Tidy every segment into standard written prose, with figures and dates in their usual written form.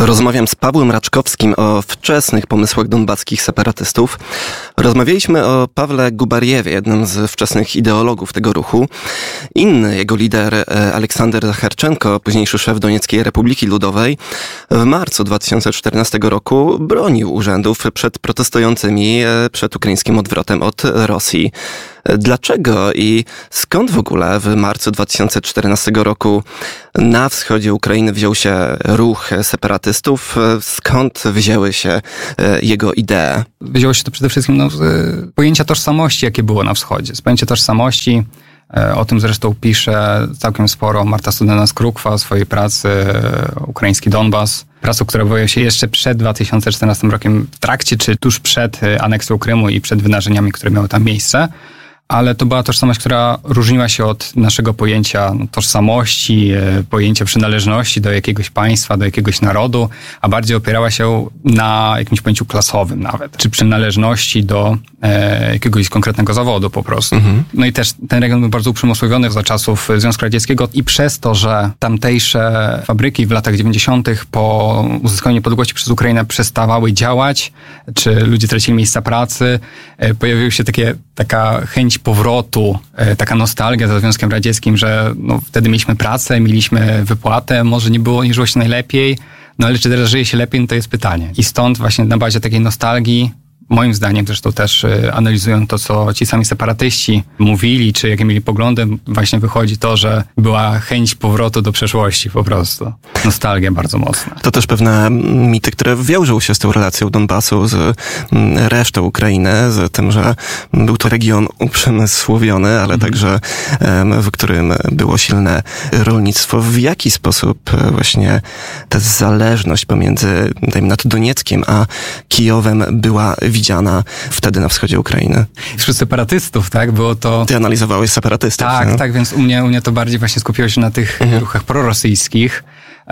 Rozmawiam z Pawłem Raczkowskim o wczesnych pomysłach donbaskich separatystów. Rozmawialiśmy o Pawle Gubarjewie, jednym z wczesnych ideologów tego ruchu. Inny jego lider, Aleksander Zacharczenko, późniejszy szef Donieckiej Republiki Ludowej, w marcu 2014 roku bronił urzędów przed protestującymi przed ukraińskim odwrotem od Rosji. Dlaczego i skąd w ogóle w marcu 2014 roku na wschodzie Ukrainy wziął się ruch separatystów? Skąd wzięły się jego idee? Wzięło się to przede wszystkim z pojęcia tożsamości, jakie było na wschodzie. Z pojęcia tożsamości, o tym zresztą pisze całkiem sporo Marta Studenas-Krukwa w swojej pracy Ukraiński Donbas. Pracą, która pojawiła się jeszcze przed 2014 rokiem, w trakcie czy tuż przed aneksją Krymu i przed wydarzeniami, które miały tam miejsce. Ale to była tożsamość, która różniła się od naszego pojęcia tożsamości, pojęcia przynależności do jakiegoś państwa, do jakiegoś narodu, a bardziej opierała się na jakimś pojęciu klasowym nawet, czy przynależności do jakiegoś konkretnego zawodu po prostu. No i też ten region był bardzo uprzemysłowiony za czasów Związku Radzieckiego i przez to, że tamtejsze fabryki w latach 90. po uzyskaniu niepodległości przez Ukrainę przestawały działać, czy ludzie tracili miejsca pracy, pojawiła się taka chęć powrotu, taka nostalgia za Związkiem Radzieckim, że wtedy mieliśmy pracę, mieliśmy wypłatę, może nie żyło się najlepiej, ale czy teraz żyje się lepiej, to jest pytanie. I stąd właśnie na bazie takiej nostalgii, moim zdaniem zresztą też analizując to, co ci sami separatyści mówili, czy jakie mieli poglądy, właśnie wychodzi to, że była chęć powrotu do przeszłości po prostu. Nostalgia bardzo mocna. To też pewne mity, które wiążą się z tą relacją Donbasu z resztą Ukrainy, z tym, że był to region uprzemysłowiony, ale także w którym było silne rolnictwo. W jaki sposób właśnie ta zależność pomiędzy, dajmy na to, Donieckiem a Kijowem była widziana wtedy na wschodzie Ukrainy? Wśród separatystów, tak? Było to... Ty analizowałeś separatystów. Tak, więc u mnie to bardziej właśnie skupiło się na tych ruchach prorosyjskich,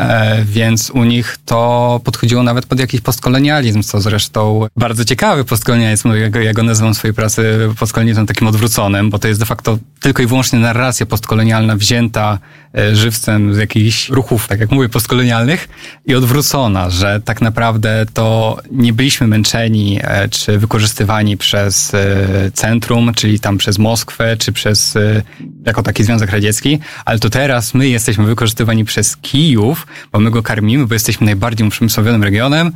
więc u nich to podchodziło nawet pod jakiś postkolonializm, co zresztą bardzo ciekawy postkolonializm, ja go nazywam w swojej pracy postkolonializmem takim odwróconym, bo to jest de facto tylko i wyłącznie narracja postkolonialna wzięta żywcem z jakichś ruchów, tak jak mówię, postkolonialnych i odwrócona, że tak naprawdę to nie byliśmy męczeni czy wykorzystywani przez centrum, czyli tam przez Moskwę, czy przez jako taki Związek Radziecki, ale to teraz my jesteśmy wykorzystywani przez Kijów, bo my go karmimy, bo jesteśmy najbardziej uprzemysłowionym regionem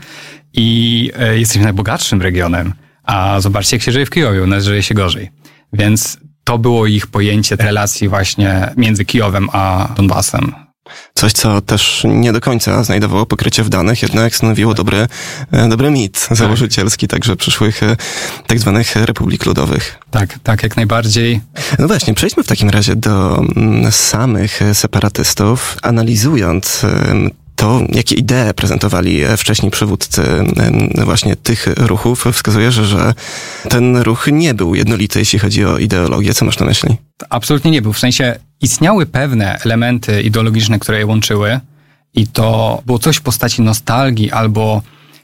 i jesteśmy najbogatszym regionem. A zobaczcie, jak się żyje w Kijowie, u nas żyje się gorzej. Więc to było ich pojęcie relacji właśnie między Kijowem a Donbasem. Coś, co też nie do końca znajdowało pokrycie w danych, jednak stanowiło dobry mit założycielski także przyszłych tak zwanych republik ludowych. Tak, jak najbardziej. No właśnie, przejdźmy w takim razie do samych separatystów, analizując to, jakie idee prezentowali wcześniej przywódcy właśnie tych ruchów, wskazuje, że ten ruch nie był jednolity, jeśli chodzi o ideologię. Co masz na myśli? Absolutnie nie był. W sensie istniały pewne elementy ideologiczne, które je łączyły i to było coś w postaci nostalgii albo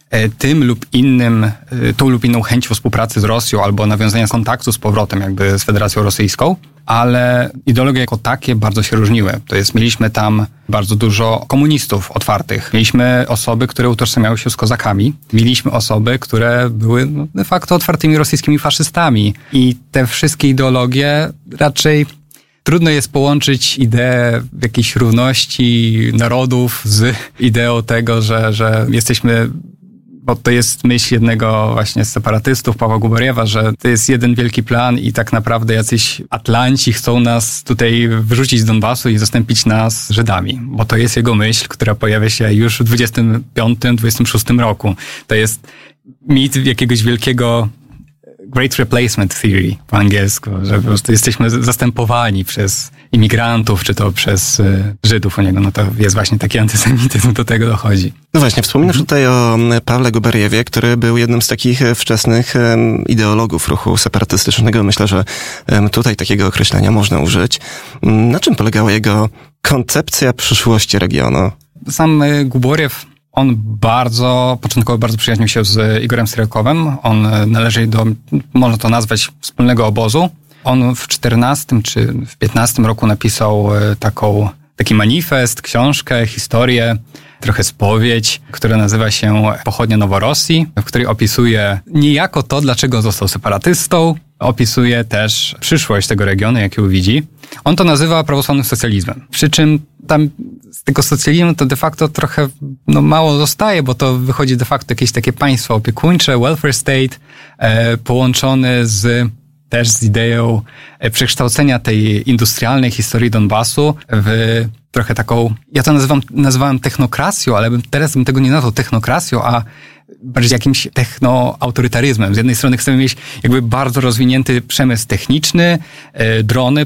tą lub inną chęcią współpracy z Rosją albo nawiązania kontaktu z powrotem jakby z Federacją Rosyjską, ale ideologie jako takie bardzo się różniły. To jest, mieliśmy tam bardzo dużo komunistów otwartych. Mieliśmy osoby, które utożsamiały się z kozakami. Mieliśmy osoby, które były de facto otwartymi rosyjskimi faszystami. I te wszystkie ideologie raczej trudno jest połączyć ideę jakiejś równości narodów z ideą tego, że jesteśmy... Bo to jest myśl jednego właśnie z separatystów, Pawła Gubarjewa, że to jest jeden wielki plan i tak naprawdę jacyś Atlanci chcą nas tutaj wyrzucić z Donbasu i zastąpić nas Żydami. Bo to jest jego myśl, która pojawia się już w 25-26 roku. To jest mit jakiegoś wielkiego Great Replacement Theory po angielsku, że po prostu jesteśmy zastępowani przez imigrantów, czy to przez Żydów u niego. No to jest właśnie taki antysemityzm, do tego dochodzi. No właśnie, wspominasz tutaj o Pawle Gubarjewie, który był jednym z takich wczesnych ideologów ruchu separatystycznego. Myślę, że tutaj takiego określenia można użyć. Na czym polegała jego koncepcja przyszłości regionu? Sam Gubarjew, on początkowo bardzo przyjaźnił się z Igorem Syriakowem. On należy do, można to nazwać, wspólnego obozu. On w 14 czy w 15 roku napisał taki manifest, książkę, historię trochę spowiedź, która nazywa się Pochodnia Noworosji, w której opisuje niejako to, dlaczego został separatystą, opisuje też przyszłość tego regionu, jaką widzi. On to nazywa prawosławnym socjalizmem. Przy czym tam z tego socjalizmu to de facto trochę mało zostaje, bo to wychodzi de facto jakieś takie państwo opiekuńcze, welfare state, połączone też z ideą przekształcenia tej industrialnej historii Donbasu w trochę taką, ja to nazywałem technokracją, ale teraz bym tego nie nazwał technokracją, a bardziej jakimś technoautorytaryzmem. Z jednej strony chcemy mieć jakby bardzo rozwinięty przemysł techniczny, drony,